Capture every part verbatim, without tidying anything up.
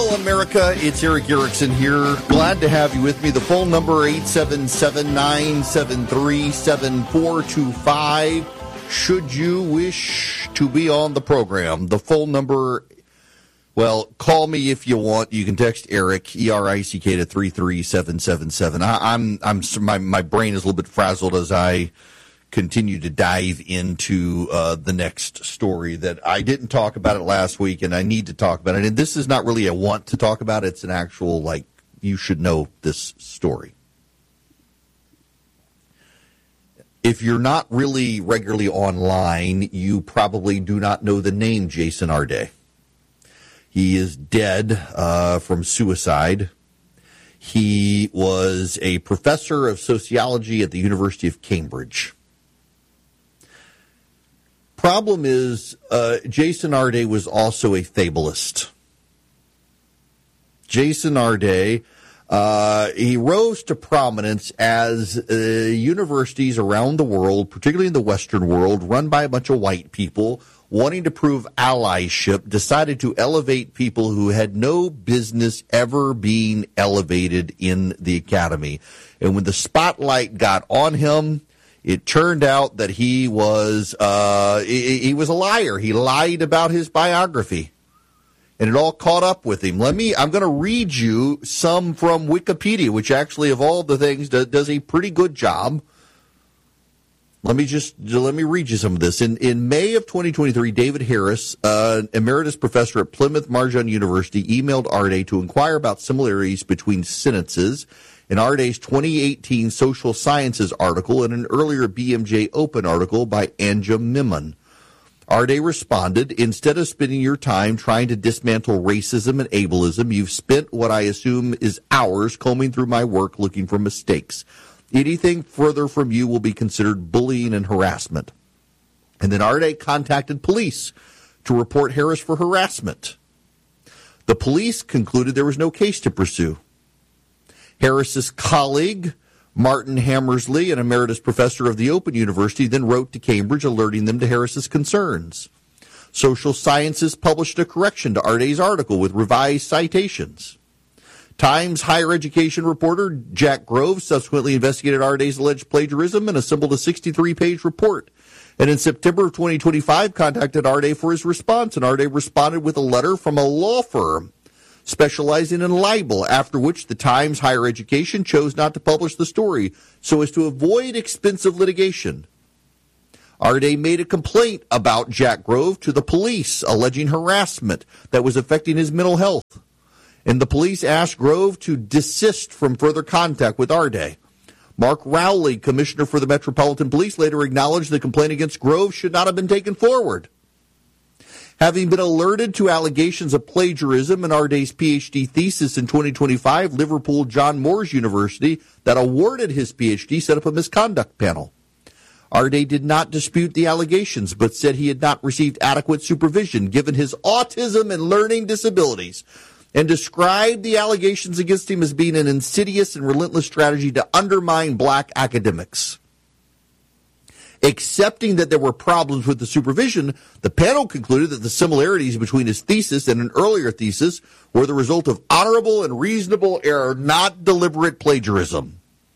Hello, America. It's Erick Erickson here. Glad to have you with me. The phone number, eight seven seven, nine seven three, seven four two five. Should you wish to be on the program, the phone number, well, call me if you want. You can text Eric, E R I C K, to three three seven seven seven. I, I'm, I'm, my, my brain is a little bit frazzled as I continue to dive into uh, the next story that I didn't talk about it last week, and I need to talk about it. And this is not really a want to talk about it. It's an actual, like, you should know this story. If you're not really regularly online, you probably do not know the name Jason Arde. He is dead uh, from suicide. He was a professor of sociology at the University of Cambridge. Problem is, uh, Jason Arde was also a fabulist. Jason Arde, uh, he rose to prominence as uh, universities around the world, particularly in the Western world, run by a bunch of white people, wanting to prove allyship, decided to elevate people who had no business ever being elevated in the academy. And when the spotlight got on him, it turned out that he was uh, he, he was a liar. He lied about his biography, and it all caught up with him. Let me. I'm going to read you some from Wikipedia, which actually, of all the things, does, does a pretty good job. Let me just let me read you some of this. In in May of twenty twenty-three, David Harris, uh, emeritus professor at Plymouth Marjan University, emailed Arde to inquire about similarities between sentences in Arde's twenty eighteen Social Sciences article and an earlier B M J Open article by Anja Mimon. Arde responded, "Instead of spending your time trying to dismantle racism and ableism, you've spent what I assume is hours combing through my work looking for mistakes. Anything further from you will be considered bullying and harassment." And then Arde contacted police to report Harris for harassment. The police concluded there was no case to pursue. Harris's colleague, Martin Hammersley, an emeritus professor of the Open University, then wrote to Cambridge alerting them to Harris's concerns. Social Sciences published a correction to Arde's article with revised citations. Times higher education reporter Jack Grove subsequently investigated Arde's alleged plagiarism and assembled a sixty-three page report. And in September of twenty twenty-five, contacted Arde for his response, and Arde responded with a letter from a law firm specializing in libel, after which the Times Higher Education chose not to publish the story so as to avoid expensive litigation. Arde made a complaint about Jack Grove to the police, alleging harassment that was affecting his mental health. And the police asked Grove to desist from further contact with Arde. Mark Rowley, commissioner for the Metropolitan Police, later acknowledged the complaint against Grove should not have been taken forward. Having been alerted to allegations of plagiarism in Arde's P H D thesis in twenty twenty-five, Liverpool John Moores University, that awarded his P H D, set up a misconduct panel. Arde did not dispute the allegations, but said he had not received adequate supervision given his autism and learning disabilities, and described the allegations against him as being an insidious and relentless strategy to undermine black academics. Accepting that there were problems with the supervision, the panel concluded that the similarities between his thesis and an earlier thesis were the result of honorable and reasonable error, not deliberate plagiarism.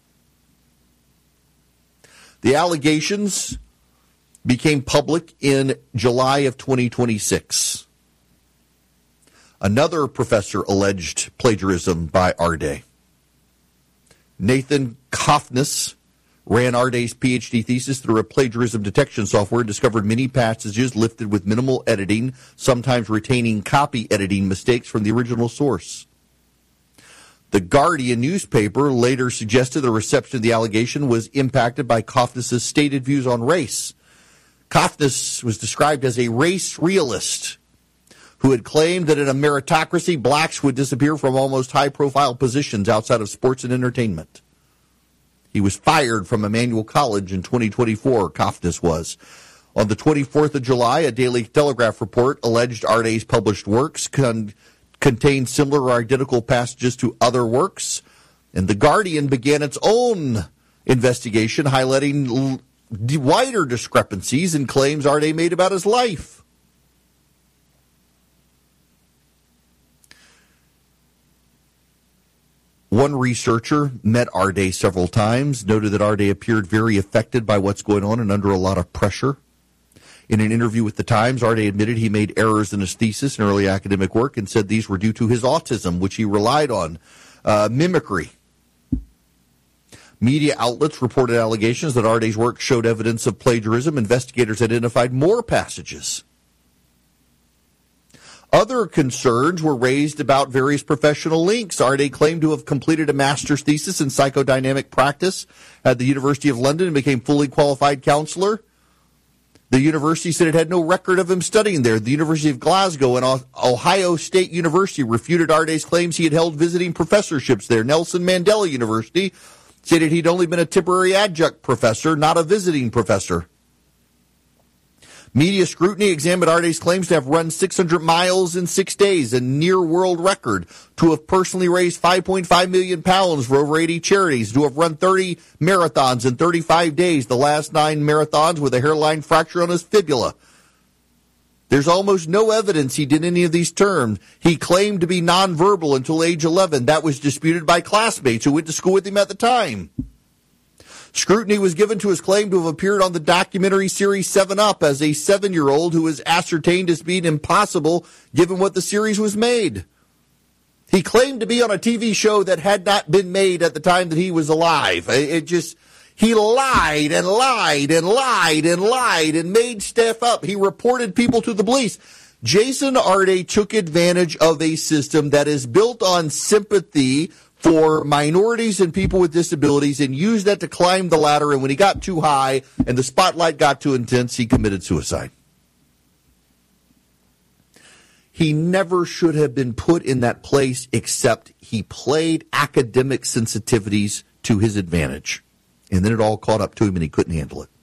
The allegations became public in July of twenty twenty-six. Another professor alleged plagiarism by Arde. Nathan Kofnas ran Arde's P H D thesis through a plagiarism detection software and discovered many passages lifted with minimal editing, sometimes retaining copy editing mistakes from the original source. The Guardian newspaper later suggested the reception of the allegation was impacted by Kofnas' stated views on race. Kofnas was described as a race realist who had claimed that in a meritocracy, blacks would disappear from almost high-profile positions outside of sports and entertainment. He was fired from Emmanuel College in twenty twenty-four, Kofnas was. On the twenty-fourth of July, a Daily Telegraph report alleged Arde's published works con- contained similar or identical passages to other works, and The Guardian began its own investigation, highlighting l- wider discrepancies in claims Arde made about his life. One researcher met Arday several times, noted that Arday appeared very affected by what's going on and under a lot of pressure. In an interview with The Times, Arday admitted he made errors in his thesis and early academic work and said these were due to his autism, which he relied on, uh, mimicry. Media outlets reported allegations that Arday's work showed evidence of plagiarism. Investigators identified more passages. Other concerns were raised about various professional links. Arday claimed to have completed a master's thesis in psychodynamic practice at the University of London and became fully qualified counselor. The university said it had no record of him studying there. The University of Glasgow and Ohio State University refuted Arday's claims he had held visiting professorships there. Nelson Mandela University stated he'd only been a temporary adjunct professor, not a visiting professor. Media scrutiny examined Arday's claims to have run six hundred miles in six days, a near world record, to have personally raised five point five million pounds for over eighty charities, to have run thirty marathons in thirty-five days, the last nine marathons with a hairline fracture on his fibula. There's almost no evidence he did any of these terms. He claimed to be nonverbal until age eleven. That was disputed by classmates who went to school with him at the time. Scrutiny was given to his claim to have appeared on the documentary series seven up as a seven-year-old who was ascertained as being impossible given what the series was made. He claimed to be on a T V show that had not been made at the time that he was alive. It just, he lied and lied and lied and lied and made stuff up. He reported people to the police. Jason Arday took advantage of a system that is built on sympathy for minorities and people with disabilities and used that to climb the ladder. And when he got too high and the spotlight got too intense, he committed suicide. He never should have been put in that place, except he played academic sensitivities to his advantage. And then it all caught up to him and he couldn't handle it.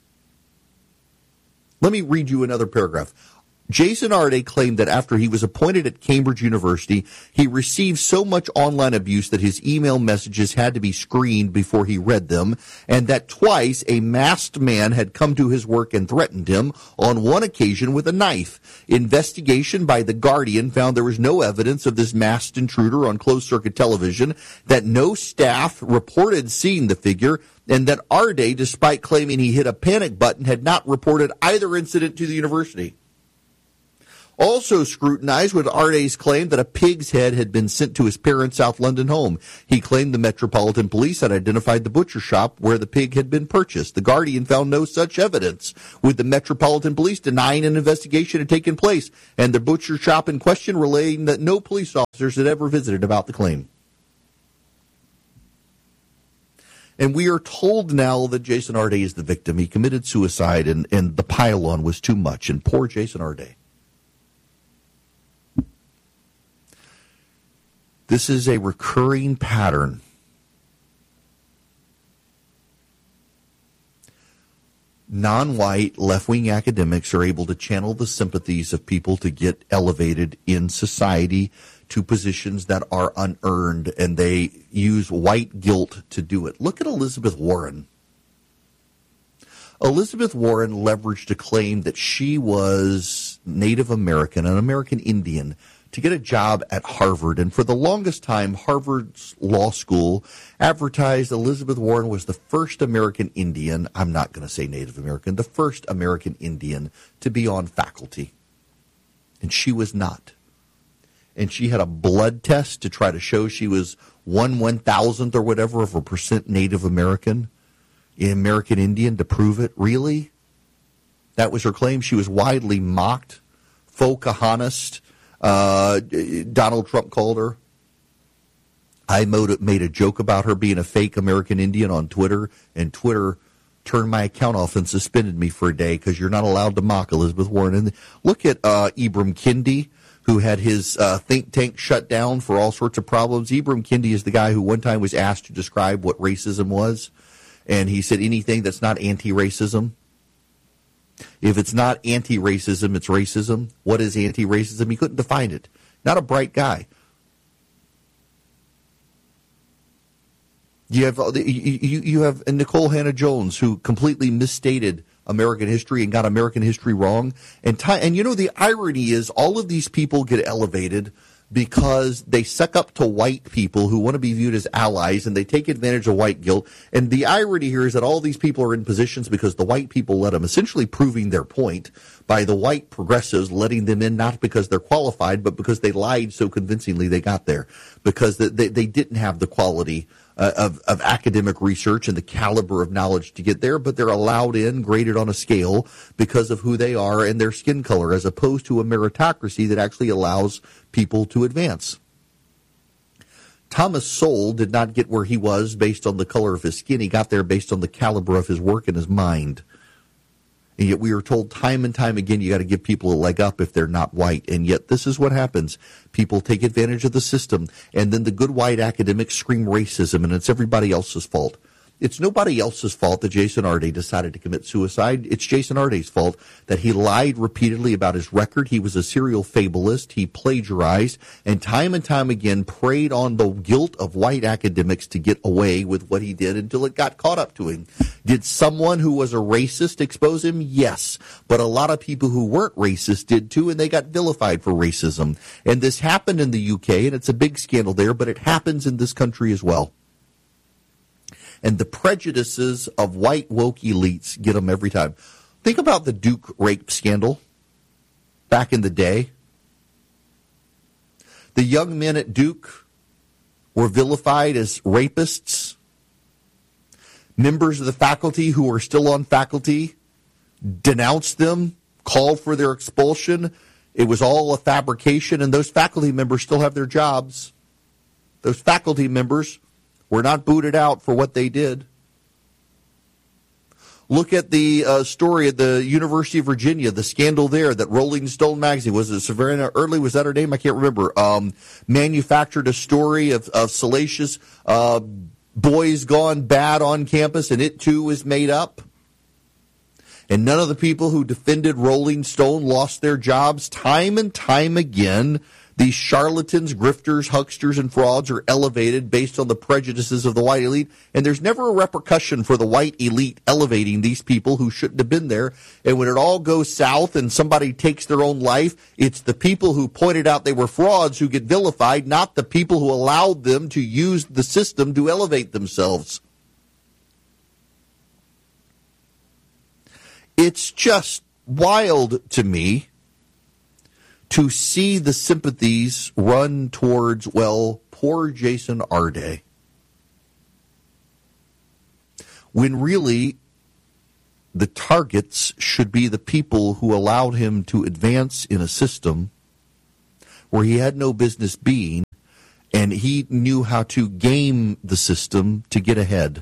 Let me read you another paragraph. Jason Arday claimed that after he was appointed at Cambridge University, he received so much online abuse that his email messages had to be screened before he read them, and that twice a masked man had come to his work and threatened him, on one occasion with a knife. Investigation by The Guardian found there was no evidence of this masked intruder on closed-circuit television, that no staff reported seeing the figure, and that Arday, despite claiming he hit a panic button, had not reported either incident to the university. Also scrutinized was Arday's claim that a pig's head had been sent to his parents' South London home. He claimed the Metropolitan Police had identified the butcher shop where the pig had been purchased. The Guardian found no such evidence, with the Metropolitan Police denying an investigation had taken place, and the butcher shop in question relaying that no police officers had ever visited about the claim. And we are told now that Jason Arday is the victim. He committed suicide, and, and the pile-on was too much, and poor Jason Arday. This is a recurring pattern. Non-white, left-wing academics are able to channel the sympathies of people to get elevated in society to positions that are unearned, and they use white guilt to do it. Look at Elizabeth Warren. Elizabeth Warren leveraged a claim that she was Native American, an American Indian, to get a job at Harvard. And for the longest time, Harvard's law school advertised Elizabeth Warren was the first American Indian, I'm not going to say Native American, the first American Indian to be on faculty. And she was not. And she had a blood test to try to show she was one one-thousandth or whatever of a percent Native American, American Indian, to prove it. Really? That was her claim. She was widely mocked. Pocahontas, Uh, Donald Trump called her. I made a joke about her being a fake American Indian on Twitter, and Twitter turned my account off and suspended me for a day because you're not allowed to mock Elizabeth Warren. And look at uh, Ibram Kendi, who had his uh, think tank shut down for all sorts of problems. Ibram Kendi is the guy who one time was asked to describe what racism was, and he said anything that's not anti-racism. If it's not anti-racism, it's racism. What is anti-racism? He couldn't define it. Not a bright guy. You have you, you have Nicole Hannah-Jones, who completely misstated American history and got American history wrong. And, and you know, the irony is all of these people get elevated. because they suck up to white people who want to be viewed as allies, and they take advantage of white guilt. And the irony here is that all these people are in positions because the white people let them, essentially proving their point by the white progressives letting them in, not because they're qualified, but because they lied so convincingly they got there, because they, they didn't have the quality uh, of, of academic research and the caliber of knowledge to get there, but they're allowed in, graded on a scale because of who they are and their skin color, as opposed to a meritocracy that actually allows people to advance. Thomas Sowell did not get where he was based on the color of his skin. He got there based on the caliber of his work and his mind. And yet we are told time and time again, you got to give people a leg up if they're not white. And yet this is what happens. People take advantage of the system, and then the good white academics scream racism, and it's everybody else's fault. It's nobody else's fault that Jason Arde decided to commit suicide. It's Jason Arde's fault that he lied repeatedly about his record. He was a serial fabulist. He plagiarized, and time and time again preyed on the guilt of white academics to get away with what he did until it got caught up to him. Did someone who was a racist expose him? Yes. But a lot of people who weren't racist did too, and they got vilified for racism. And this happened in the U K, and it's a big scandal there, but it happens in this country as well. And the prejudices of white woke elites get them every time. Think about the Duke rape scandal back in the day. The young men at Duke were vilified as rapists. Members of the faculty who are still on faculty denounced them, called for their expulsion. It was all a fabrication, and those faculty members still have their jobs. Those faculty members were not booted out for what they did. Look at the uh, story at the University of Virginia, the scandal there that Rolling Stone magazine, was it Savannah Early, was that her name? I can't remember. Um, manufactured a story of, of salacious uh, boys gone bad on campus, and it too was made up. And none of the people who defended Rolling Stone lost their jobs. Time and time again, these charlatans, grifters, hucksters, and frauds are elevated based on the prejudices of the white elite, and there's never a repercussion for the white elite elevating these people who shouldn't have been there. And when it all goes south and somebody takes their own life, it's the people who pointed out they were frauds who get vilified, not the people who allowed them to use the system to elevate themselves. It's just wild to me to see the sympathies run towards, well, poor Jason Arde, when really the targets should be the people who allowed him to advance in a system where he had no business being, and he knew how to game the system to get ahead.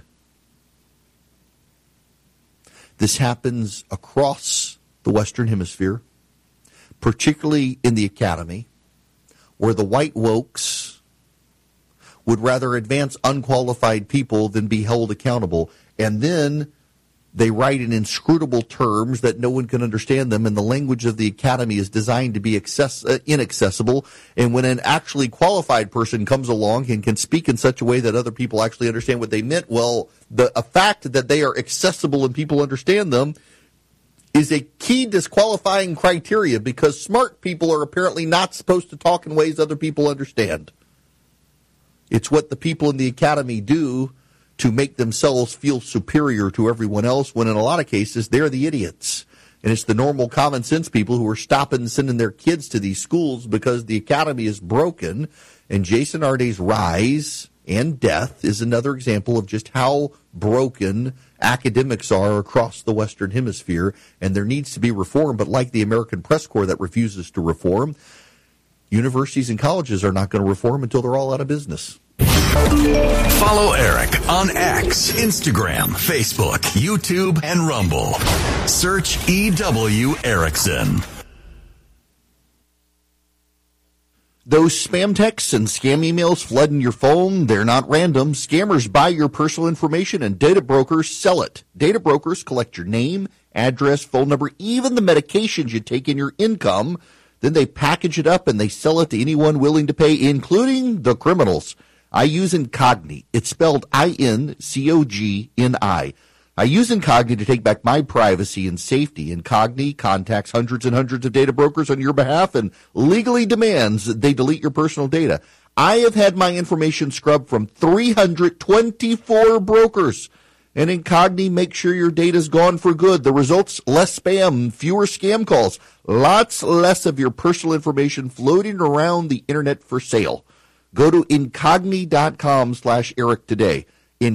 This happens across the Western Hemisphere, particularly in the academy, where the white wokes would rather advance unqualified people than be held accountable. And then they write in inscrutable terms that no one can understand them, and the language of the academy is designed to be access- uh, inaccessible. And when an actually qualified person comes along and can speak in such a way that other people actually understand what they meant, well, the a fact that they are accessible and people understand them is a key disqualifying criteria, because smart people are apparently not supposed to talk in ways other people understand. It's what the people in the academy do to make themselves feel superior to everyone else, when in a lot of cases they're the idiots. And it's the normal common sense people who are stopping sending their kids to these schools because the academy is broken. And Jason Arde's rise and death is another example of just how broken academics are across the Western Hemisphere, and there needs to be reform. But like the American Press Corps that refuses to reform, universities and colleges are not going to reform until they're all out of business. Follow Eric on X, Instagram, Facebook, YouTube, and Rumble. Search E W Erickson. Those spam texts and scam emails flooding your phone, they're not random. Scammers buy your personal information and data brokers sell it. Data brokers collect your name, address, phone number, even the medications you take and your income. Then they package it up and they sell it to anyone willing to pay, including the criminals. I use Incogni. It's spelled I N C O G N I. I use Incogni to take back my privacy and safety. Incogni contacts hundreds and hundreds of data brokers on your behalf and legally demands that they delete your personal data. I have had my information scrubbed from three hundred twenty-four brokers. And Incogni makes sure your data's gone for good. The results, less spam, fewer scam calls, lots less of your personal information floating around the internet for sale. Go to Incogni.com slash Eric today.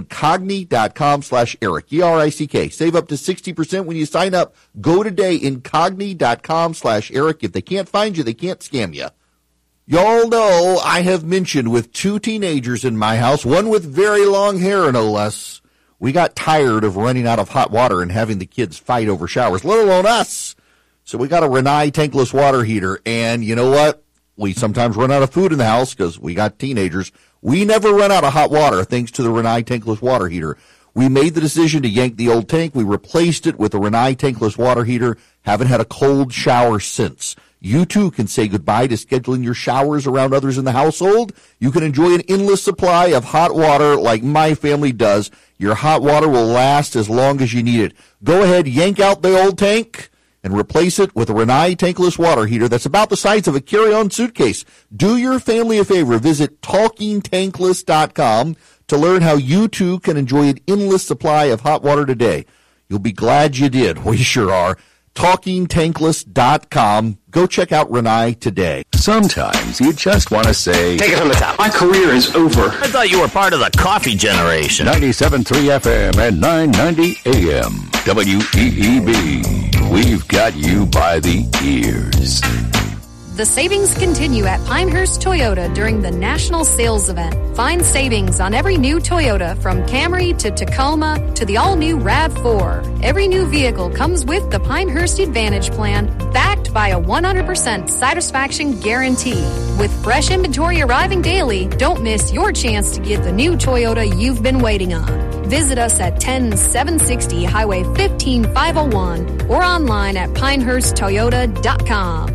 Incogni.com slash Eric, E R I C K. Save up to sixty percent when you sign up. Go today, Incogni.com slash Eric. If they can't find you, they can't scam you. Y'all know I have mentioned with two teenagers in my house, one with very long hair, no less. We got tired of running out of hot water and having the kids fight over showers, let alone us. So we got a Rinnai tankless water heater, and you know what? We sometimes run out of food in the house because we got teenagers. We never run out of hot water thanks to the Rinnai tankless water heater. We made the decision to yank the old tank. We replaced it with a Rinnai tankless water heater. Haven't had a cold shower since. You too can say goodbye to scheduling your showers around others in the household. You can enjoy an endless supply of hot water like my family does. Your hot water will last as long as you need it. Go ahead, yank out the old tank and replace it with a Rinnai tankless water heater that's about the size of a carry-on suitcase. Do your family a favor. Visit talking tankless dot com to learn how you too can enjoy an endless supply of hot water today. You'll be glad you did. We sure are. talking tankless dot com. Go check out Rinnai today. Sometimes you just want to say, take it from the top. My career is over. I thought you were part of the coffee generation. ninety-seven point three F M and nine ninety A M. W E E B. We've got you by the ears. The savings continue at Pinehurst Toyota during the National Sales Event. Find savings on every new Toyota from Camry to Tacoma to the all-new RAV four. Every new vehicle comes with the Pinehurst Advantage Plan, backed by a one hundred percent satisfaction guarantee. With fresh inventory arriving daily, don't miss your chance to get the new Toyota you've been waiting on. Visit us at ten seven sixty Highway fifteen five oh one or online at pinehurst toyota dot com.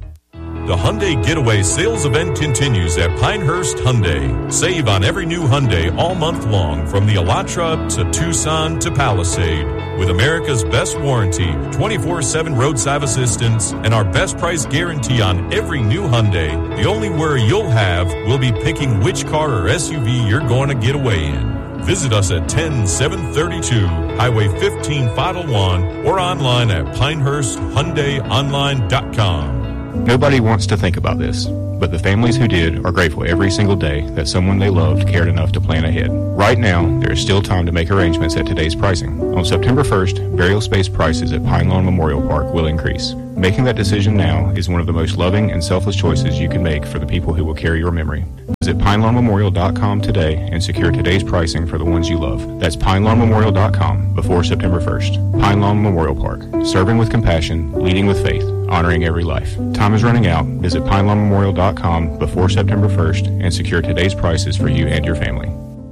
The Hyundai Getaway sales event continues at Pinehurst Hyundai. Save on every new Hyundai all month long, from the Elantra to Tucson to Palisade. With America's best warranty, twenty-four seven roadside assistance, and our best price guarantee on every new Hyundai, the only worry you'll have will be picking which car or S U V you're going to get away in. Visit us at ten seven thirty-two Highway fifteen five oh one or online at pinehurst hyundai online dot com. Nobody wants to think about this, but the families who did are grateful every single day that someone they loved cared enough to plan ahead. Right now, there is still time to make arrangements at today's pricing. On September first, burial space prices at Pine Lawn Memorial Park will increase. Making that decision now is one of the most loving and selfless choices you can make for the people who will carry your memory. Visit pine lawn memorial dot com today and secure today's pricing for the ones you love. That's pine lawn memorial dot com before September first. Pine Lawn Memorial Park, serving with compassion, leading with faith, honoring every life. Time is running out. Visit pine lawn memorial dot com before September first and secure today's prices for you and your family.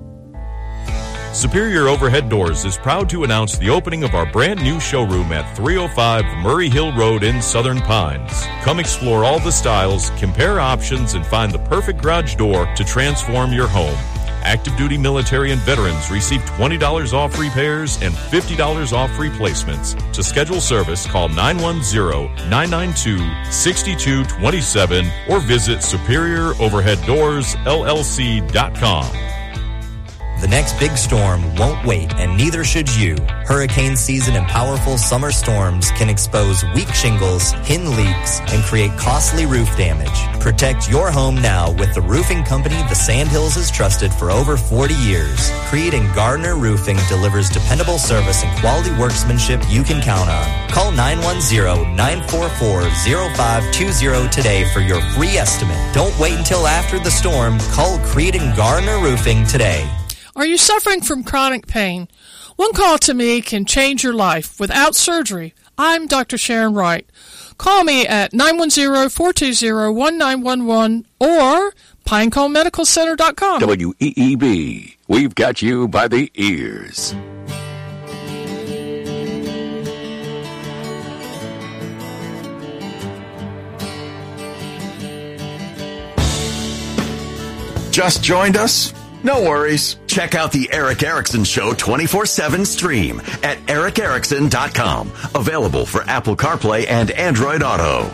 Superior Overhead Doors is proud to announce the opening of our brand new showroom at three oh five Murray Hill Road in Southern Pines. Come explore all the styles, compare options, and find the perfect garage door to transform your home. Active duty military and veterans receive twenty dollars off repairs and fifty dollars off replacements. To schedule service, call nine one zero, nine nine two, six two two seven or visit superior overhead doors L L C dot com. The next big storm won't wait, and neither should you. Hurricane season and powerful summer storms can expose weak shingles, hin leaks, and create costly roof damage. Protect your home now with the roofing company the Sandhills has trusted for over forty years. Creed and Gardner Roofing delivers dependable service and quality workmanship you can count on. Call nine one zero, nine four four, zero five two zero today for your free estimate. Don't wait until after the storm. Call Creed and Gardner Roofing today. Are you suffering from chronic pain? One call to me can change your life without surgery. I'm Doctor Sharon Wright. Call me at nine one zero, four two zero, one nine one one or pinecone medical center dot com. W E E B. We've got you by the ears. Just joined us? No worries. Check out the Eric Erickson Show twenty-four seven stream at eric erickson dot com. Available for Apple CarPlay and Android Auto.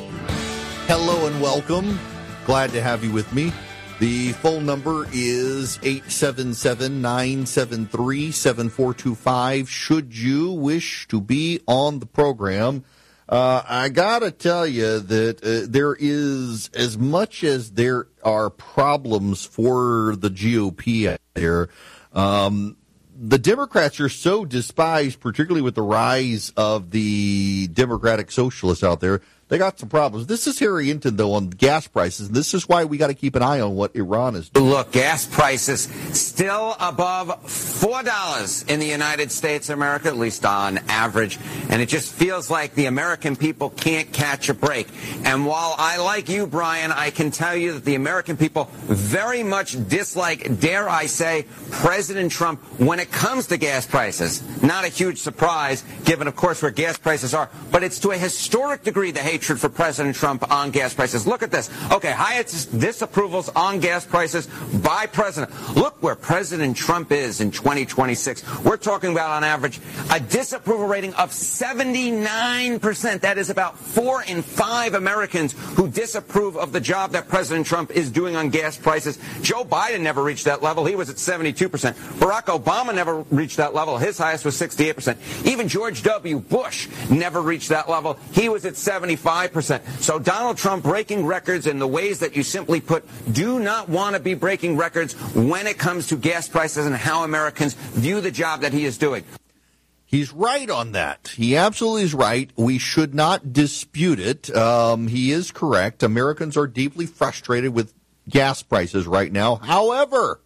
Hello and welcome. Glad to have you with me. The phone number is eight seven seven, nine seven three, seven four two five. Should you wish to be on the program, uh, I got to tell you that uh, there is, as much as there are problems for the G O P out there, um, the Democrats are so despised, particularly with the rise of the Democratic Socialists out there. They got some problems. This is Harry Hinton, though, on gas prices. And this is why we got to keep an eye on what Iran is doing. Look, gas prices still above four dollars in the United States of America, at least on average. And it just feels like the American people can't catch a break. And while I like you, Brian, I can tell you that the American people very much dislike, dare I say, President Trump when it comes to gas prices. Not a huge surprise, given, of course, where gas prices are. But it's to a historic degree the hatred for President Trump on gas prices. Look at this. Okay, highest disapprovals on gas prices by President. Look where President Trump is in twenty twenty-six. We're talking about, on average, a disapproval rating of seventy-nine percent. That is about four in five Americans who disapprove of the job that President Trump is doing on gas prices. Joe Biden never reached that level. He was at seventy-two percent. Barack Obama never reached that level. His highest was sixty-eight percent. Even George W. Bush never reached that level. He was at seventy-five percent. So Donald Trump breaking records in the ways that you simply put do not want to be breaking records when it comes to gas prices and how Americans view the job that he is doing. He's right on that. He absolutely is right. We should not dispute it. Um, he is correct. Americans are deeply frustrated with gas prices right now. However,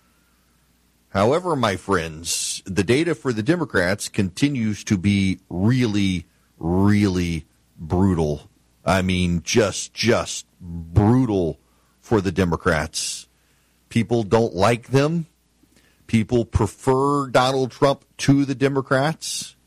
however, my friends, the data for the Democrats continues to be really, really brutal. I mean, just, just brutal for the Democrats. People don't like them. People prefer Donald Trump to the Democrats.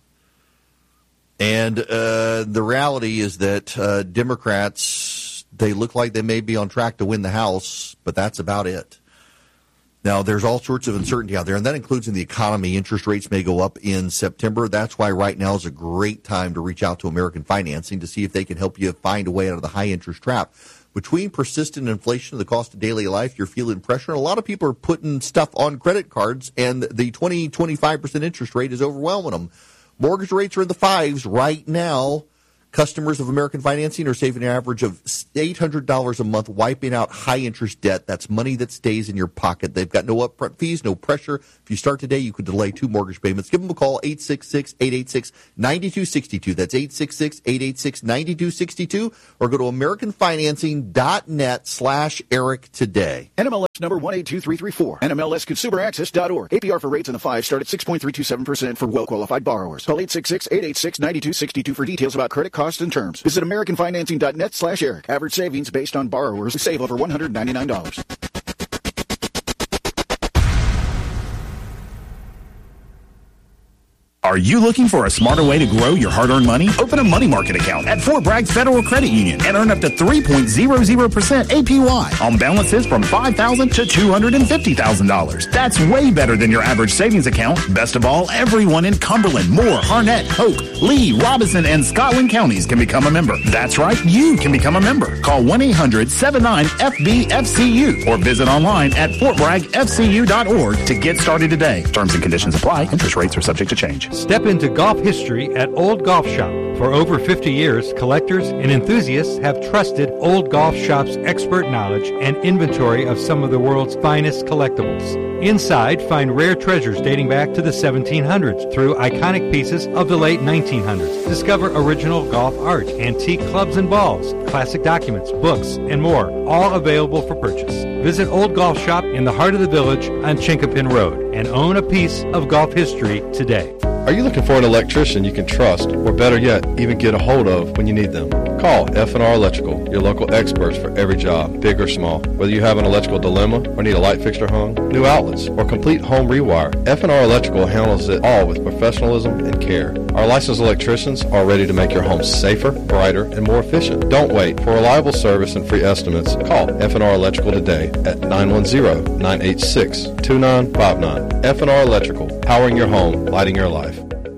And uh, the reality is that uh, Democrats, they look like they may be on track to win the House, but that's about it. Now, there's all sorts of uncertainty out there, and that includes in the economy. Interest rates may go up in September. That's why right now is a great time to reach out to American Financing to see if they can help you find a way out of the high-interest trap. Between persistent inflation and the cost of daily life, you're feeling pressure. And a lot of people are putting stuff on credit cards, and the twenty, twenty-five percent interest rate is overwhelming them. Mortgage rates are in the fives right now. Customers of American Financing are saving an average of eight hundred dollars a month, wiping out high-interest debt. That's money that stays in your pocket. They've got no upfront fees, no pressure. If you start today, you could delay two mortgage payments. Give them a call, eight six six, eight eight six, nine two six two. That's eight six six, eight eight six, nine two six two. Or go to americanfinancing.net slash Eric today. N M L S number one eight two three three four. N M L S consumer access dot org. A P R for rates in the five start at six point three two seven percent for well-qualified borrowers. Call eight six six, eight eight six, nine two six two for details about credit costs and terms. Visit americanfinancing.net slash Eric. Average savings based on borrowers who save over one hundred ninety-nine dollars. Are you looking for a smarter way to grow your hard-earned money? Open a money market account at Fort Bragg Federal Credit Union and earn up to three point zero zero percent A P Y on balances from five thousand dollars to two hundred fifty thousand dollars. That's way better than your average savings account.Est of all, everyone in Cumberland, Moore, Harnett, Hoke, Lee, Robinson, and Scotland counties can become a member. That's right, you can become a member. Call one eight hundred, seven nine, F B F C U or visit online at fort bragg f c u dot org to get started today. Terms and conditions apply. Interest rates are subject to change. Step into golf history at Old Golf Shop. For over fifty years, collectors and enthusiasts have trusted Old Golf Shop's expert knowledge and inventory of some of the world's finest collectibles. Inside, find rare treasures dating back to the seventeen hundreds through iconic pieces of the late nineteen hundreds. Discover original golf art, antique clubs and balls, classic documents, books, and more, all available for purchase. Visit Old Golf Shop in the heart of the village on Chinkapin Road and own a piece of golf history today. Are you looking for an electrician you can trust, or better yet, even get a hold of when you need them? Call F and R Electrical, your local experts for every job, big or small. Whether you have an electrical dilemma or need a light fixture hung, new outlets, or complete home rewire, F and R Electrical handles it all with professionalism and care. Our licensed electricians are ready to make your home safer, brighter, and more efficient. Don't wait. For reliable service and free estimates, call F and R Electrical today at nine one zero, nine eight six, two nine five nine. F and R Electrical, powering your home, lighting your life.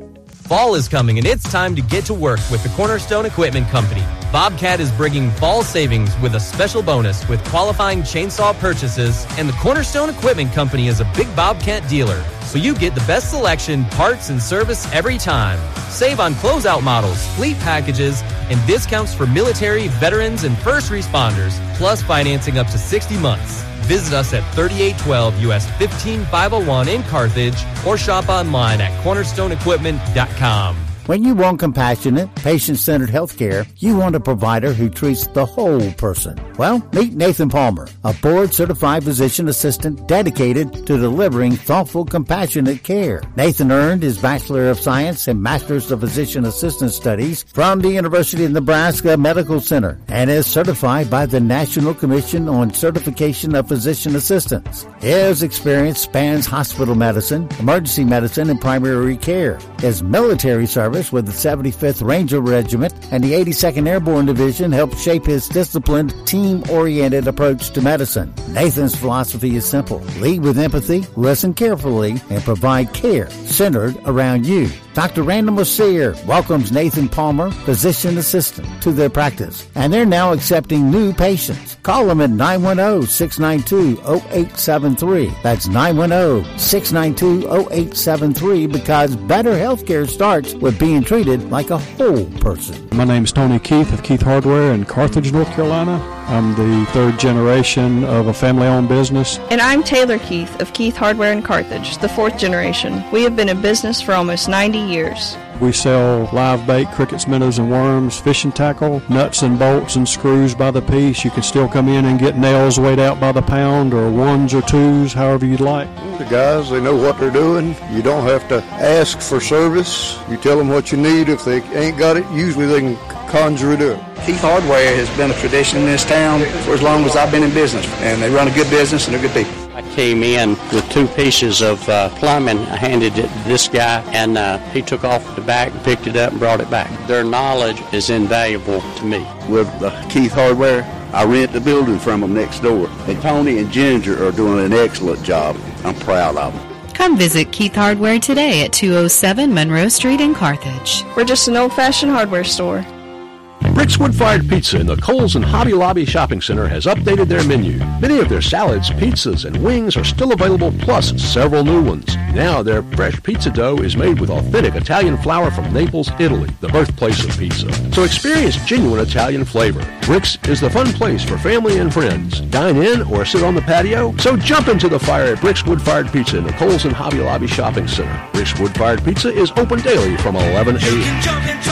Fall is coming, and it's time to get to work with the Cornerstone Equipment Company. Bobcat is bringing fall savings with a special bonus with qualifying chainsaw purchases, and the Cornerstone Equipment Company is a big Bobcat dealer, so you get the best selection, parts, and service every time. Save on closeout models, fleet packages, and discounts for military, veterans, and first responders, plus financing up to sixty months. Visit us at thirty-eight twelve U S fifteen five oh one in Carthage or shop online at cornerstone equipment dot com. When you want compassionate, patient-centered health care, you want a provider who treats the whole person. Well, meet Nathan Palmer, a board-certified physician assistant dedicated to delivering thoughtful, compassionate care. Nathan earned his Bachelor of Science and Master's of Physician Assistant Studies from the University of Nebraska Medical Center and is certified by the National Commission on Certification of Physician Assistants. His experience spans hospital medicine, emergency medicine, and primary care. His military service with the seventy-fifth Ranger Regiment and the eighty-second Airborne Division helped shape his disciplined, team-oriented approach to medicine. Nathan's philosophy is simple. Lead with empathy, listen carefully, and provide care centered around you. Doctor Randall Mercier welcomes Nathan Palmer, physician assistant, to their practice, and they're now accepting new patients. Call them at nine one zero, six nine two, zero eight seven three. That's nine one zero, six nine two, zero eight seven three because better health care starts with being treated like a whole person. My name is Tony Keith of Keith Hardware in Carthage, North Carolina. I'm the third generation of a family-owned business. And I'm Taylor Keith of Keith Hardware in Carthage, the fourth generation. We have been in business for almost ninety years. We sell live bait, crickets, minnows, and worms, fishing tackle, nuts and bolts and screws by the piece. You can still come in and get nails weighed out by the pound or ones or twos, however you'd like. The guys, they know what they're doing. You don't have to ask for service. You tell them what you need. If they ain't got it, usually they can conjure it up. Keith Hardware has been a tradition in this town for as long as I've been in business, and they run a good business and they're good people. I came in with two pieces of uh, plumbing. I handed it to this guy, and uh, he took off the back, picked it up, and brought it back. Their knowledge is invaluable to me. With uh, Keith Hardware, I rent the building from them next door. And Tony and Ginger are doing an excellent job. I'm proud of them. Come visit Keith Hardware today at two oh seven Monroe Street in Carthage. We're just an old-fashioned hardware store. Rick's Wood-Fired Pizza in the Kohl's and Hobby Lobby Shopping Center has updated their menu. Many of their salads, pizzas, and wings are still available, plus several new ones. Now their fresh pizza dough is made with authentic Italian flour from Naples, Italy, the birthplace of pizza. So experience genuine Italian flavor. Rick's is the fun place for family and friends. Dine in or sit on the patio. So jump into the fire at Rick's Wood-Fired Pizza in the Kohl's and Hobby Lobby Shopping Center. Rick's Wood-Fired Pizza is open daily from eleven a.m.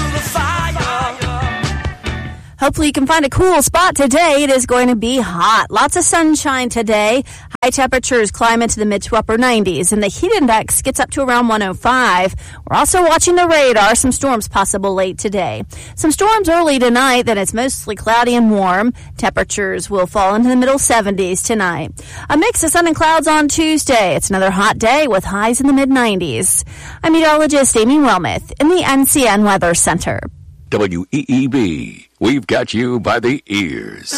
Hopefully you can find a cool spot today. It is going to be hot. Lots of sunshine today. High temperatures climb into the mid to upper nineties, and the heat index gets up to around one oh five. We're also watching the radar. Some storms possible late today. Some storms early tonight, then it's mostly cloudy and warm. Temperatures will fall into the middle seventies tonight. A mix of sun and clouds on Tuesday. It's another hot day with highs in the mid nineties. I'm meteorologist Amy Wilmoth in the N C N Weather Center. W E E B, we've got you by the ears.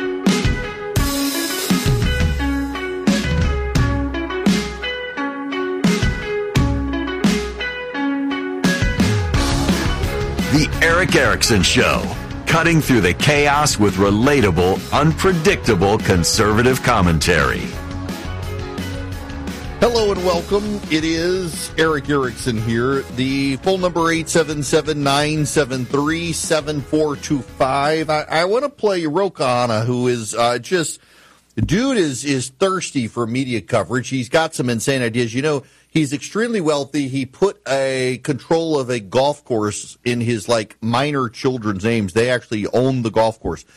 The Eric Erickson Show, cutting through the chaos with relatable, unpredictable conservative commentary. Hello and welcome. It is Eric Erickson here. The phone number eight seven seven, nine seven three, seven four two five. I, I want to play Rokana, who is uh, just, dude is, is thirsty for media coverage. He's got some insane ideas. You know, he's extremely wealthy. He put a control of a golf course in his like minor children's names. They actually own the golf course.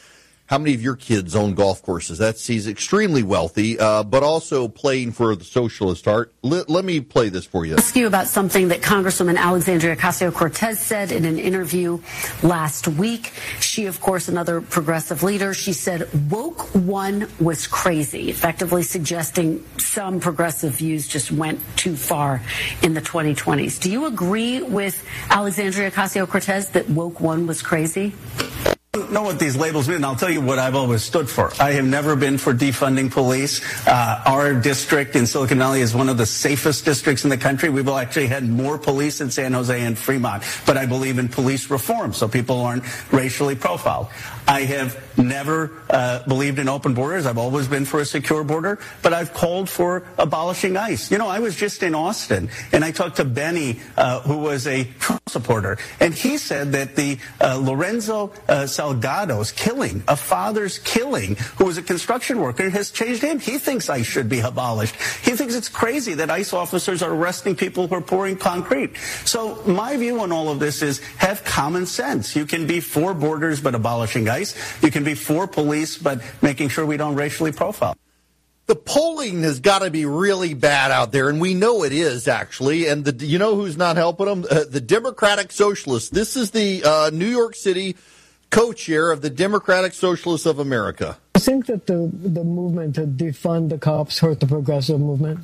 how many of your kids own golf courses? That's, he's extremely wealthy, uh, but also playing for the Socialist Heart. Let, let me play this for you. Ask you about something that Congresswoman Alexandria Ocasio-Cortez said in an interview last week. She, of course, another progressive leader, she said woke one was crazy, effectively suggesting some progressive views just went too far in the twenty twenties. Do you agree with Alexandria Ocasio-Cortez that woke one was crazy? I don't know what these labels mean. I'll tell you what I've always stood for. I have never been for defunding police. Uh, our district in Silicon Valley is one of the safest districts in the country. We've actually had more police in San Jose and Fremont. But I believe in police reform so people aren't racially profiled. I have never uh, believed in open borders. I've always been for a secure border. But I've called for abolishing ICE. You know, I was just in Austin, and I talked to Benny, uh, who was a Trump supporter. And he said that the uh, Lorenzo uh, Salgado's killing, a father's killing, who was a construction worker, has changed him. He thinks ICE should be abolished. He thinks it's crazy that ICE officers are arresting people who are pouring concrete. So my view on all of this is have common sense. You can be for borders but abolishing ICE. You can be for police but making sure we don't racially profile. The polling has got to be really bad out there, and we know it is, actually. And the, you know who's not helping them? Uh, the Democratic Socialists. This is the uh, New York City co-chair of the Democratic Socialists of America. I think that the, the movement to defund the cops hurt the progressive movement.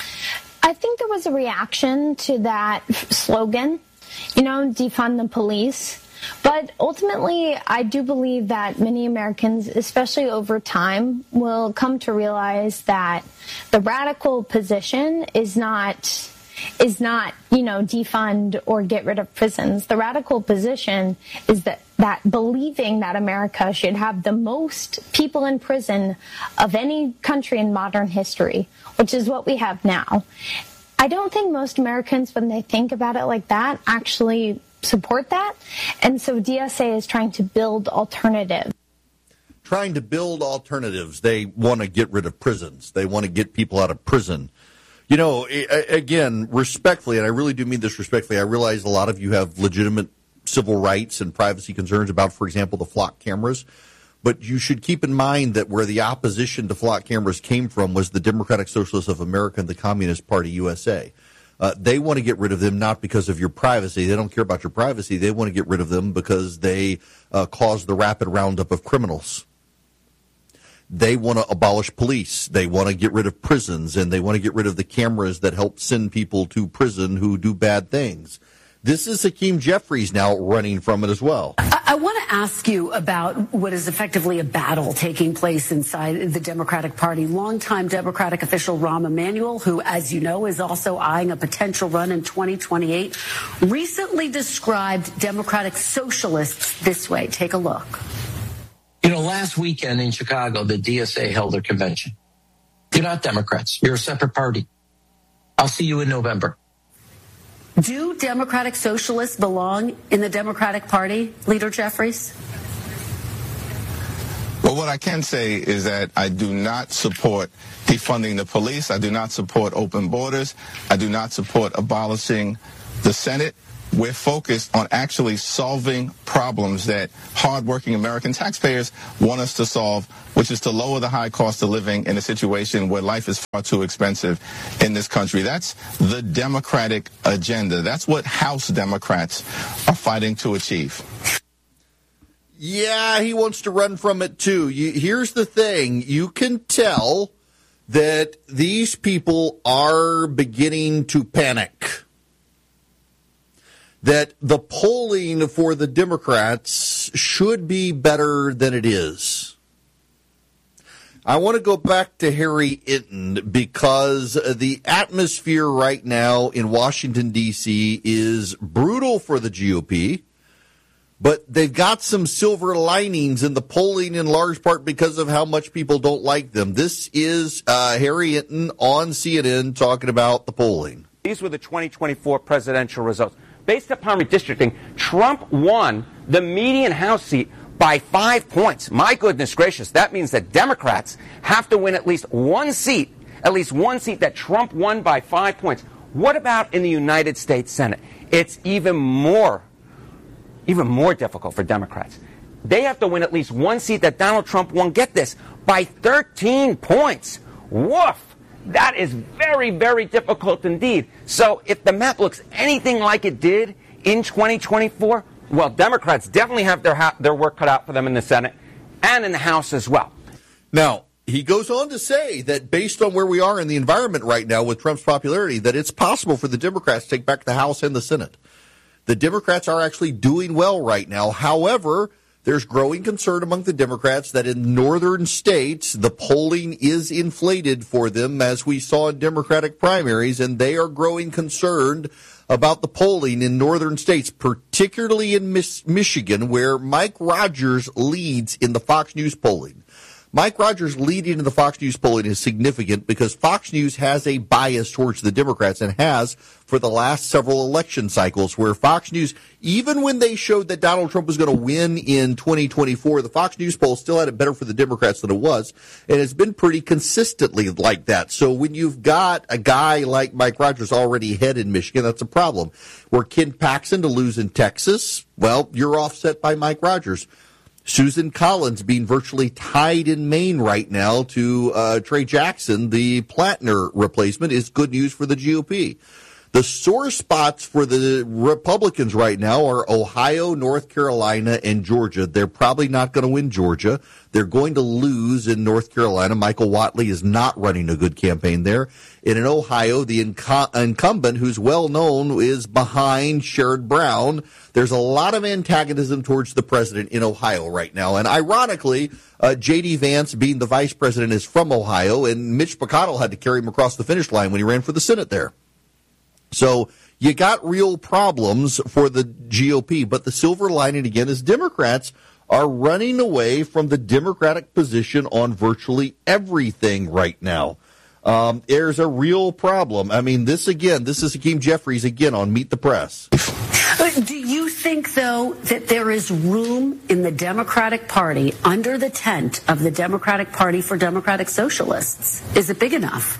I think there was a reaction to that slogan, you know, defund the police. But ultimately, I do believe that many Americans, especially over time, will come to realize that the radical position is not is not, you know, defund or get rid of prisons. The radical position is that, that believing that America should have the most people in prison of any country in modern history, which is what we have now. I don't think most Americans, when they think about it like that, actually support that. And so D S A is trying to build alternatives. Trying to build alternatives. They want to get rid of prisons. They want to get people out of prison. You know, again, respectfully, and I really do mean this respectfully, I realize a lot of you have legitimate civil rights and privacy concerns about, for example, the flock cameras. But you should keep in mind that where the opposition to flock cameras came from was the Democratic Socialists of America and the Communist Party U S A. Uh, they want to get rid of them not because of your privacy. They don't care about your privacy. They want to get rid of them because they uh, cause the rapid roundup of criminals. They want to abolish police. They want to get rid of prisons, and they want to get rid of the cameras that help send people to prison who do bad things. This is Hakeem Jeffries now running from it as well. I, I want to ask you about what is effectively a battle taking place inside the Democratic Party. Longtime Democratic official Rahm Emanuel, who, as you know, is also eyeing a potential run in twenty twenty-eight, recently described Democratic socialists this way. Take a look. You know, last weekend in Chicago, the D S A held their convention. You're not Democrats. You're a separate party. I'll see you in November. Do Democratic socialists belong in the Democratic Party, Leader Jeffries? Well, what I can say is that I do not support defunding the police. I do not support open borders. I do not support abolishing the Senate. We're focused on actually solving problems that hardworking American taxpayers want us to solve, which is to lower the high cost of living in a situation where life is far too expensive in this country. That's the Democratic agenda. That's what House Democrats are fighting to achieve. Yeah, he wants to run from it, too. You, here's the thing. You can tell that these people are beginning to panic. That the polling for the Democrats should be better than it is. I want to go back to Harry Itten because the atmosphere right now in Washington, D C is brutal for the G O P, but they've got some silver linings in the polling in large part because of how much people don't like them. This is uh, Harry Itten on C N N talking about the polling. These were the twenty twenty-four presidential results. Based upon redistricting, Trump won the median House seat by five points. My goodness gracious, that means that Democrats have to win at least one seat, at least one seat that Trump won by five points. What about in the United States Senate? It's even more, even more difficult for Democrats. they have to win at least one seat that Donald Trump won, get this, by thirteen points. Woof! That is very, very difficult indeed. So if the map looks anything like it did in twenty twenty-four, well, Democrats definitely have their ha- their work cut out for them in the Senate and in the House as well. Now, he goes on to say that based on where we are in the environment right now with Trump's popularity, that it's possible for the Democrats to take back the House and the Senate. The Democrats are actually doing well right now. However, there's growing concern among the Democrats that in northern states, the polling is inflated for them, as we saw in Democratic primaries, and they are growing concerned about the polling in northern states, particularly in Miss Michigan, where Mike Rogers leads in the Fox News polling. Mike Rogers leading in the Fox News polling is significant because Fox News has a bias towards the Democrats and has for the last several election cycles, where Fox News, even when they showed that Donald Trump was going to win in twenty twenty-four, the Fox News poll still had it better for the Democrats than it was, and it's been pretty consistently like that. So when you've got a guy like Mike Rogers already ahead in Michigan, that's a problem. Where Ken Paxton to lose in Texas, well, you're offset by Mike Rogers. Susan Collins being virtually tied in Maine right now to uh, Trey Jackson, the Plattner replacement, is good news for the G O P. The sore spots for the Republicans right now are Ohio, North Carolina, and Georgia. They're probably not going to win Georgia. They're going to lose in North Carolina. Michael Whatley is not running a good campaign there. And in Ohio, the inc- incumbent, who's well known, is behind Sherrod Brown. There's a lot of antagonism towards the president in Ohio right now. And ironically, uh, J D. Vance, being the vice president, is from Ohio, and Mitch McConnell had to carry him across the finish line when he ran for the Senate there. So you got real problems for the G O P, but the silver lining again is Democrats are running away from the Democratic position on virtually everything right now. Um, there's a real problem. I mean, this again, this is Hakeem Jeffries again on Meet the Press. Do you think, though, that there is room in the Democratic Party under the tent of the Democratic Party for Democratic Socialists? Is it big enough?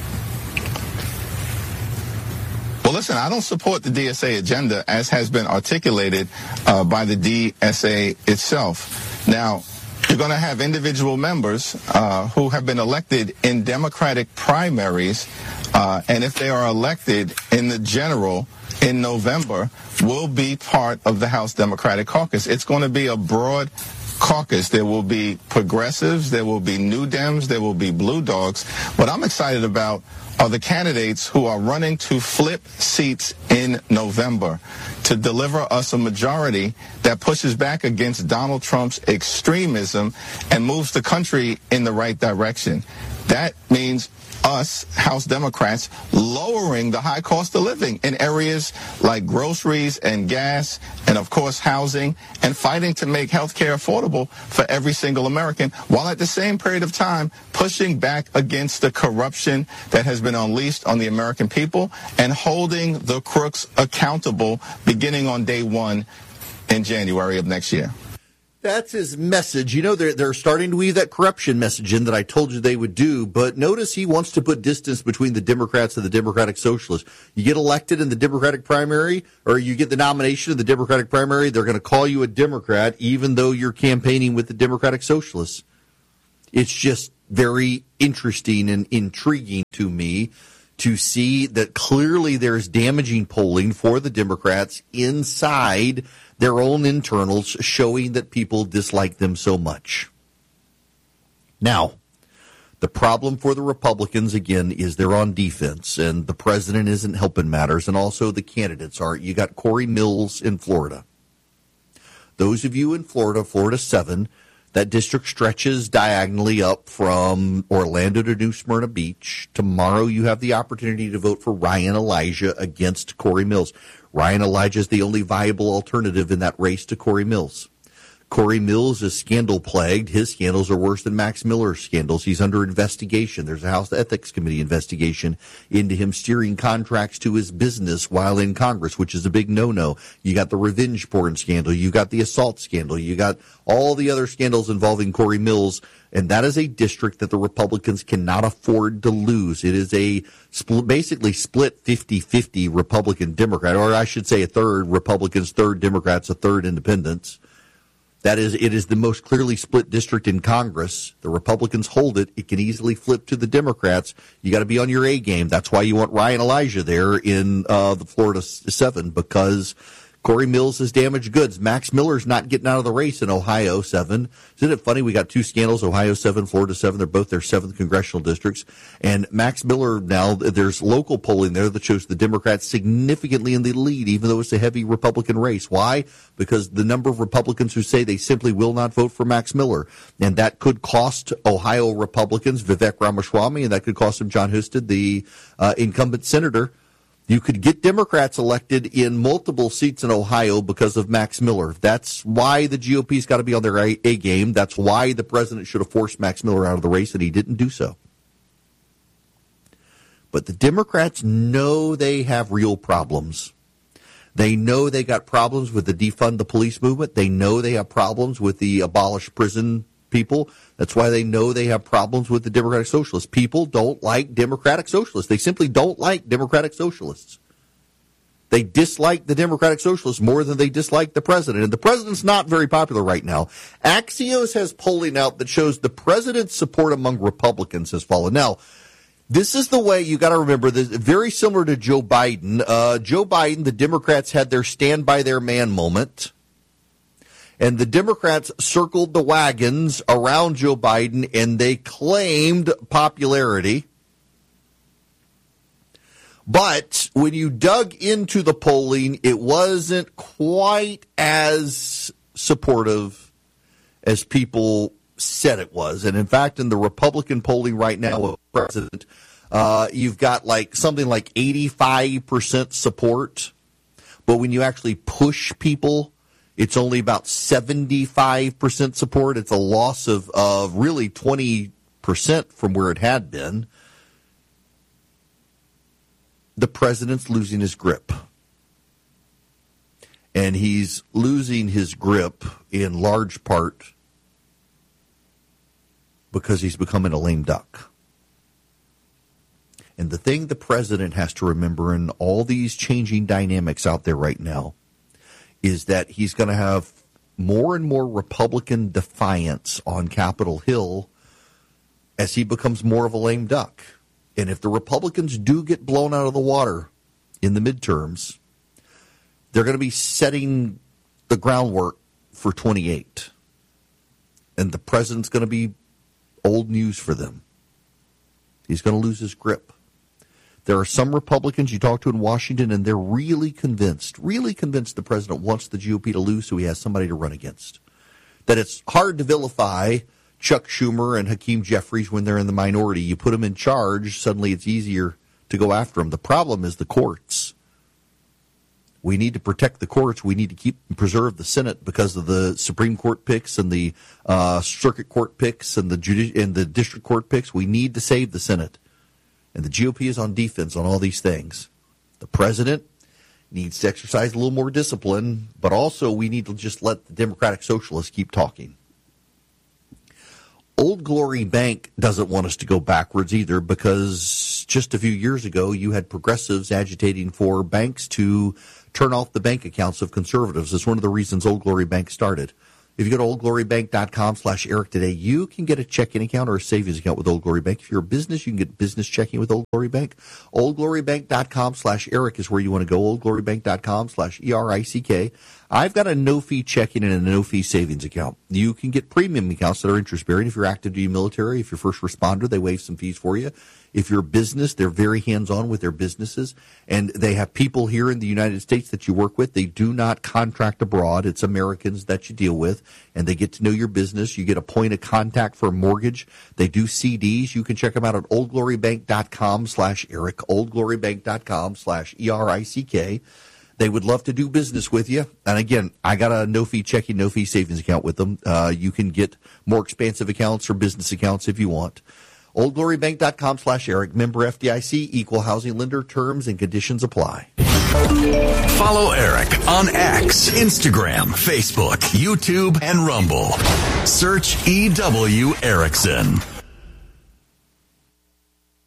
Well, listen, I don't support the D S A agenda as has been articulated uh, by the D S A itself. Now, you're going to have individual members uh, who have been elected in Democratic primaries, uh, and if they are elected in the general in November, will be part of the House Democratic Caucus. It's going to be a broad caucus. There will be progressives, there will be New Dems, there will be Blue Dogs. What I'm excited about are the candidates who are running to flip seats in November to deliver us a majority that pushes back against Donald Trump's extremism and moves the country in the right direction. That means us, House Democrats, lowering the high cost of living in areas like groceries and gas and, of course, housing, and fighting to make health care affordable for every single American, while at the same period of time pushing back against the corruption that has been unleashed on the American people and holding the crooks accountable beginning on day one in January of next year. That's his message. You know, they're, they're starting to weave that corruption message in that I told you they would do. But notice he wants to put distance between the Democrats and the Democratic Socialists. You get elected in the Democratic primary, or you get the nomination in the Democratic primary, they're going to call you a Democrat, even though you're campaigning with the Democratic Socialists. It's just very interesting and intriguing to me to see that clearly there's damaging polling for the Democrats inside their own internals, showing that people dislike them so much. Now, the problem for the Republicans, again, is they're on defense, and the president isn't helping matters, and also the candidates aren't. You got Corey Mills in Florida. Those of you in Florida, Florida seven, that district stretches diagonally up from Orlando to New Smyrna Beach. Tomorrow you have the opportunity to vote for Ryan Elijah against Corey Mills. Ryan Elijah is the only viable alternative in that race to Corey Mills. Corey Mills is scandal-plagued. His scandals are worse than Max Miller's scandals. He's under investigation. There's a House Ethics Committee investigation into him steering contracts to his business while in Congress, which is a big no-no. You got the revenge porn scandal. You got the assault scandal. You got all the other scandals involving Corey Mills, and that is a district that the Republicans cannot afford to lose. It is a split, basically split fifty-fifty Republican-Democrat, or I should say a third Republicans, third Democrats, a third independents. That is, it is the most clearly split district in Congress. The Republicans hold it. It can easily flip to the Democrats. You got to be on your A game. That's why you want Ryan Elijah there in uh, the Florida seven, because Corey Mills is damaged goods. Max Miller's not getting out of the race in Ohio seven. Isn't it funny? We got two scandals, Ohio seven, Florida seven. They're both their seventh congressional districts. And Max Miller, now there's local polling there that shows the Democrats significantly in the lead, even though it's a heavy Republican race. Why? Because the number of Republicans who say they simply will not vote for Max Miller. And that could cost Ohio Republicans Vivek Ramaswamy, and that could cost him John Husted, the uh, incumbent senator. You could get Democrats elected in multiple seats in Ohio because of Max Miller. That's why the G O P's got to be on their A game. That's why the president should have forced Max Miller out of the race, and he didn't do so. But the Democrats know they have real problems. They know they got problems with the defund the police movement. They know they have problems with the abolish prison people. That's why they know they have problems with the Democratic Socialists. People don't like Democratic Socialists. They simply don't like Democratic Socialists. They dislike the Democratic Socialists more than they dislike the president. And the president's not very popular right now. Axios has polling out that shows the president's support among Republicans has fallen. Now, this is the way you got to remember this. Very similar to Joe Biden. Uh, Joe Biden, the Democrats had their stand by their man moment. And the Democrats circled the wagons around Joe Biden, and they claimed popularity. But when you dug into the polling, it wasn't quite as supportive as people said it was. And in fact, in the Republican polling right now of the president, uh, you've got like something like eighty-five percent support. But when you actually push people, it's only about seventy-five percent support. It's a loss of, of really twenty percent from where it had been. The president's losing his grip. And he's losing his grip in large part because he's becoming a lame duck. And the thing the president has to remember in all these changing dynamics out there right now is that he's going to have more and more Republican defiance on Capitol Hill as he becomes more of a lame duck. And if the Republicans do get blown out of the water in the midterms, they're going to be setting the groundwork for twenty-eight. And the president's going to be old news for them. He's going to lose his grip. There are some Republicans you talk to in Washington, and they're really convinced, really convinced the president wants the G O P to lose so he has somebody to run against. That it's hard to vilify Chuck Schumer and Hakeem Jeffries when they're in the minority. You put them in charge, suddenly it's easier to go after them. The problem is the courts. We need to protect the courts. We need to keep and preserve the Senate because of the Supreme Court picks and the uh, Circuit Court picks and the judi- and the District Court picks. We need to save the Senate. And the G O P is on defense on all these things. The president needs to exercise a little more discipline, but also we need to just let the Democratic Socialists keep talking. Old Glory Bank doesn't want us to go backwards either, because just a few years ago you had progressives agitating for banks to turn off the bank accounts of conservatives. It's one of the reasons Old Glory Bank started. If you go to oldglorybank.com slash Eric today, you can get a checking account or a savings account with Old Glory Bank. If you're a business, you can get business checking with Old Glory Bank. oldglorybank.com slash Eric is where you want to go. oldglorybank.com slash E R I C K. I've got a no-fee checking and a no-fee savings account. You can get premium accounts that are interest-bearing. If you're active duty military, if you're first responder, they waive some fees for you. If you're a business, they're very hands-on with their businesses, and they have people here in the United States that you work with. They do not contract abroad. It's Americans that you deal with, and they get to know your business. You get a point of contact for a mortgage. They do C Ds. You can check them out at oldglorybank.com slash Eric, oldglorybank.com slash E R I C K. They would love to do business with you. And again, I got a no-fee checking, no-fee savings account with them. Uh, you can get more expansive accounts or business accounts if you want. oldglorybank.com slash Eric, member F D I C, equal housing lender, terms and conditions apply. Follow Eric on X, Instagram, Facebook, YouTube, and Rumble. Search E W Erickson.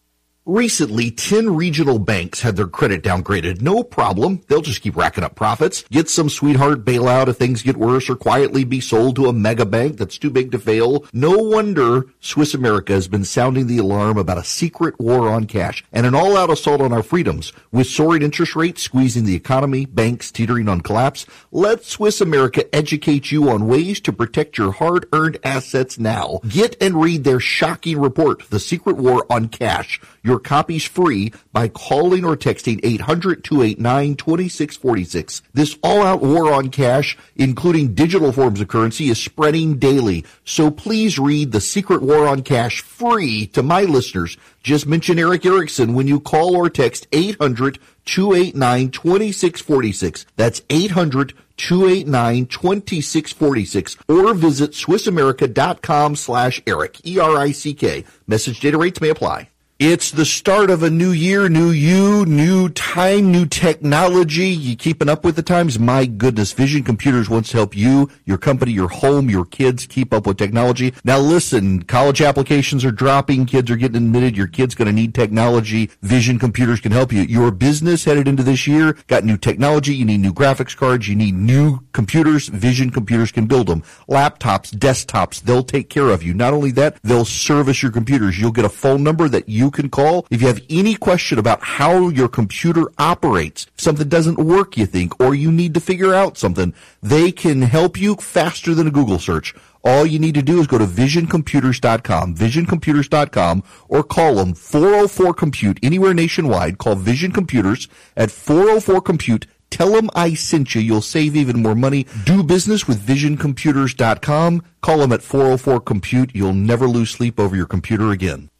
Recently, ten regional banks had their credit downgraded. No problem. They'll just keep racking up profits. Get some sweetheart bailout if things get worse, or quietly be sold to a mega bank that's too big to fail. No wonder Swiss America has been sounding the alarm about a secret war on cash and an all-out assault on our freedoms. With soaring interest rates squeezing the economy, banks teetering on collapse, let Swiss America educate you on ways to protect your hard-earned assets now. Get and read their shocking report, The Secret War on Cash. Your copy's free by calling or texting eight hundred, two eight nine, two six four six. This all-out war on cash, including digital forms of currency, is spreading daily. So please read The Secret War on Cash free to my listeners. Just mention Eric Erickson when you call or text eight hundred, two eight nine, two six four six. That's eight hundred, two eight nine, two six four six. Or visit SwissAmerica.com slash Eric, E R I C K. Message data rates may apply. It's the start of a new year, new you, new time, new technology. You keeping up with the times? My goodness, Vision Computers wants to help you, your company, your home, your kids keep up with technology. Now listen, college applications are dropping, kids are getting admitted, your kid's going to need technology. Vision Computers can help you. Your business headed into this year, got new technology, you need new graphics cards, you need new computers. Vision Computers can build them. Laptops, desktops, they'll take care of you. Not only that, they'll service your computers. You'll get a phone number that you can call if you have any question about how your computer operates. If something doesn't work, you think, or you need to figure out something, they can help you faster than a Google search. All you need to do is go to vision computers dot com, vision computers dot com, or call them four oh four compute anywhere nationwide. Call Vision Computers at four oh four compute. Tell them I sent you. You'll save even more money. Do business with vision computers dot com. Call them at four oh four compute. You'll never lose sleep over your computer again.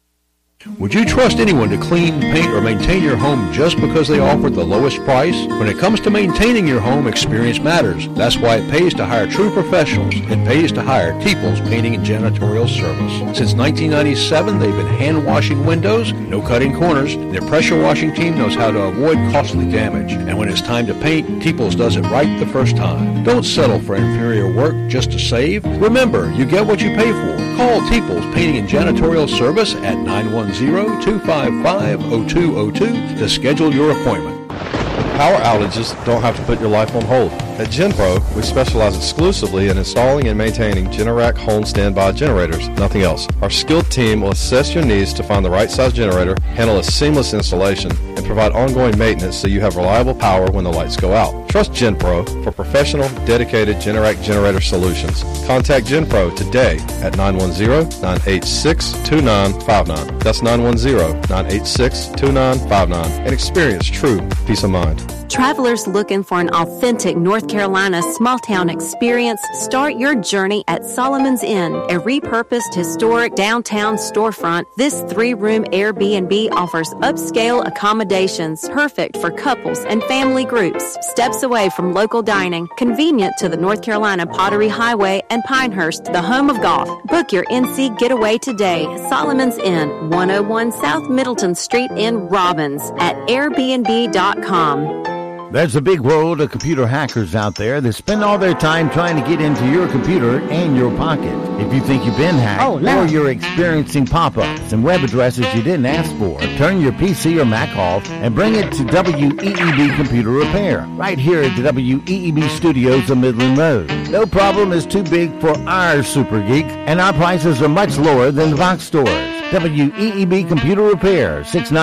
Would you trust anyone to clean, paint, or maintain your home just because they offer the lowest price? When it comes to maintaining your home, experience matters. That's why it pays to hire true professionals. It pays to hire Teeples Painting and Janitorial Service. Since nineteen ninety-seven, they've been hand-washing windows, no cutting corners. Their pressure washing team knows how to avoid costly damage. And when it's time to paint, Teeples does it right the first time. Don't settle for inferior work just to save. Remember, you get what you pay for. Call Teeples Painting and Janitorial Service at nine one zero, two five five, zero two zero two to schedule your appointment. Power outages don't have to put your life on hold. At GenPro, we specialize exclusively in installing and maintaining Generac home standby generators, nothing else. Our skilled team will assess your needs to find the right size generator, handle a seamless installation, and provide ongoing maintenance so you have reliable power when the lights go out. Trust GenPro for professional, dedicated Generac generator solutions. Contact GenPro today at nine one zero, nine eight six, two nine five nine. That's nine one zero, nine eight six, two nine five nine and experience true peace of mind. Travelers looking for an authentic North Carolina small-town experience, start your journey at Solomon's Inn, a repurposed historic downtown storefront. This three-room Airbnb offers upscale accommodations perfect for couples and family groups. Steps away from local dining, convenient to the North Carolina Pottery Highway and Pinehurst, the home of golf. Book your N C getaway today. Solomon's Inn, one oh one South Middleton Street in Robbins at airbnb dot com. There's a big world of computer hackers out there that spend all their time trying to get into your computer and your pocket. If you think you've been hacked, oh, no. or you're experiencing pop-ups and web addresses you didn't ask for, turn your P C or Mac off and bring it to W E E B Computer Repair, right here at the W E E B Studios on Midland Road. No problem is too big for our super geek, and our prices are much lower than the box stores. W E E B Computer Repair, six nine